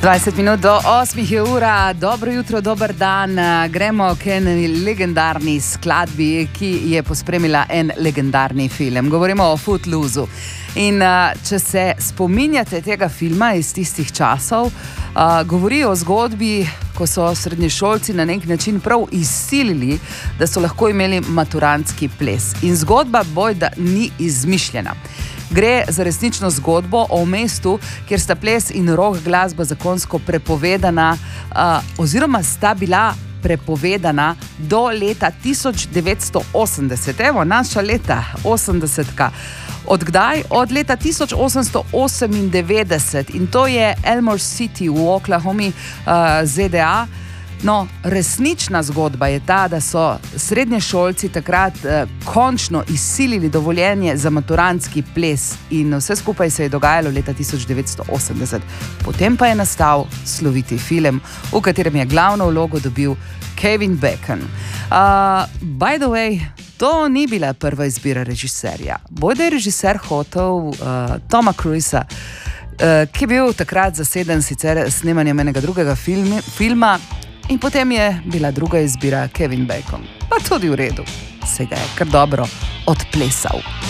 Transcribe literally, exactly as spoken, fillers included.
dvajset minut do osmih je ura, dobro jutro, dober dan. Gremo k eni legendarni skladbi, ki je pospremila en legendarni film. Govorimo o Footlooseu. In če se spominjate tega filma iz tistih časov, govori o zgodbi, ko so srednješolci na nek način prav izsilili, da so lahko imeli maturantski ples. In zgodba bojda ni izmišljena. Gre za resnično zgodbo o mestu, kjer sta ples in rock glasba zakonsko prepovedana, uh, oziroma sta bila prepovedana do leta tisoč devetsto osemdeset. Evo, naša leta, osemdesetka. Od kdaj? Od leta tisoč osemsto osemindevetdeset. In to je Elmore City v Oklahomi, uh, Z D A. No, resnična zgodba je ta, da so srednješolci takrat eh, končno izsilili dovoljenje za maturantski ples in vse skupaj se je dogajalo leta tisoč devetsto osemdeset. Potem pa je nastal sloviti film, v katerem je glavno vlogo dobil Kevin Bacon. Uh, by the way, to ni bila prva izbira režiserja. Bojda je režiser hotel uh, Toma Cruisa, uh, ki je bil takrat zaseden sicer snemanjem enega drugega filmi, filma, in potem je bila druga izbira Kevin Bacon. Pa tudi v redu, se ga je kar dobro odplesal.